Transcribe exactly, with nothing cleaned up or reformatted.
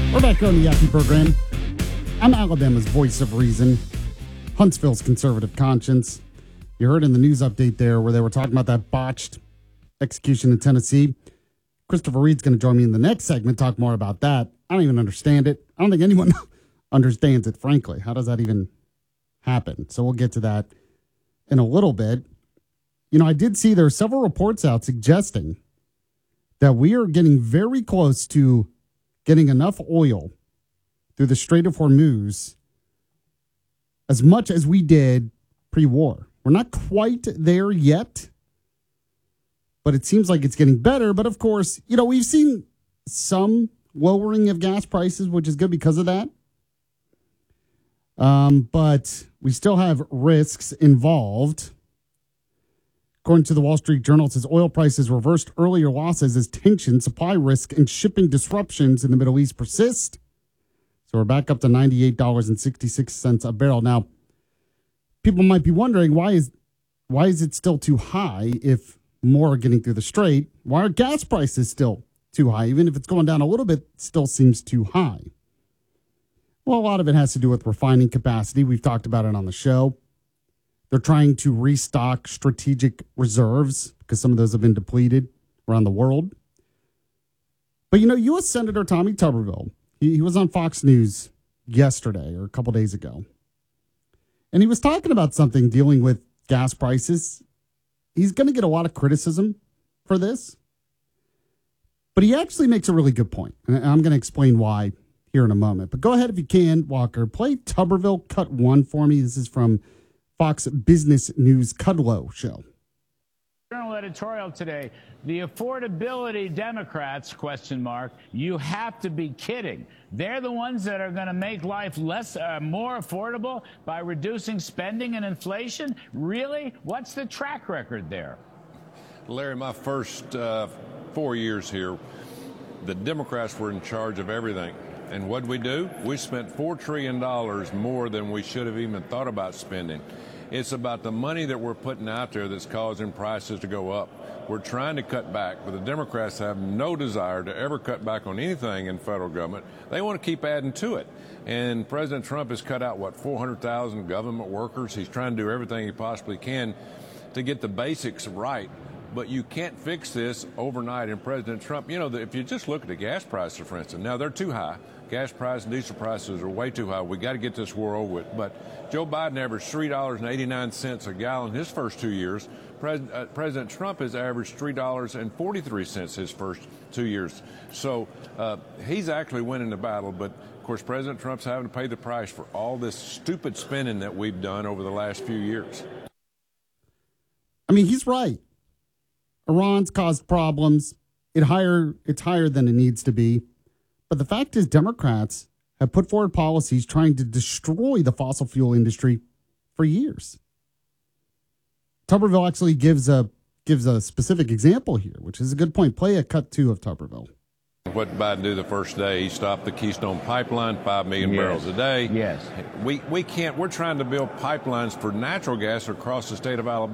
We're back on the Yaki program. I'm Alabama's voice of reason, Huntsville's conservative conscience. You heard in the news update there where they were talking about that botched execution in Tennessee. Christopher Reed's going to join me in the next segment, talk more about that. I don't even understand it. I don't think anyone understands it, frankly. How does that even happen? So we'll get to that in a little bit. You know, I did see there are several reports out suggesting that we are getting very close to getting enough oil through the Strait of Hormuz as much as we did pre-war. We're not quite there yet, but it seems like it's getting better. But of course, you know, we've seen some lowering of gas prices, which is good because of that. Um, but we still have risks involved. According to the Wall Street Journal, it says oil prices reversed earlier losses as tension, supply risk, and shipping disruptions in the Middle East persist. So we're back up to ninety-eight dollars and sixty-six cents a barrel. Now, people might be wondering, why is why is it still too high if more are getting through the strait? Why are gas prices still too high? Even if it's going down a little bit, it still seems too high. Well, a lot of it has to do with refining capacity. We've talked about it on the show. They're trying to restock strategic reserves because some of those have been depleted around the world. But, you know, U S Senator Tommy Tuberville, he, he was on Fox News yesterday or a couple days ago. And he was talking about something dealing with gas prices. He's going to get a lot of criticism for this. But he actually makes a really good point. And I'm going to explain why here in a moment. But go ahead if you can, Walker. Play Tuberville cut one for me. This is from Fox Business News Kudlow show. Journal editorial today, the affordability Democrats, question mark, you have to be kidding. They're the ones that are going to make life less, uh, more affordable by reducing spending and inflation? Really? What's the track record there? Larry, my first uh, four years here, the Democrats were in charge of everything. And what did we do? We spent four trillion dollars more than we should have even thought about spending. It's about the money that we're putting out there that's causing prices to go up. We're trying to cut back, but the Democrats have no desire to ever cut back on anything in federal government. They want to keep adding to it. And President Trump has cut out, what, four hundred thousand government workers. He's trying to do everything he possibly can to get the basics right. But you can't fix this overnight. And President Trump, you know, if you just look at the gas prices, for instance, now they're too high. Gas prices and diesel prices are way too high. We got to get this war over with. But Joe Biden averaged three dollars and eighty-nine cents a gallon his first two years. Pres- uh, President Trump has averaged three dollars and forty-three cents his first two years. So uh, he's actually winning the battle. But, of course, President Trump's having to pay the price for all this stupid spending that we've done over the last few years. I mean, he's right. Iran's caused problems. It higher, it's higher than it needs to be. But the fact is, Democrats have put forward policies trying to destroy the fossil fuel industry for years. Tuberville actually gives a gives a specific example here, which is a good point. Play a cut two of Tuberville. What did Biden do the first day? He stopped the Keystone Pipeline, five million Yes. barrels a day. Yes. We, we can't, we're trying to build pipelines for natural gas across the state of Alabama.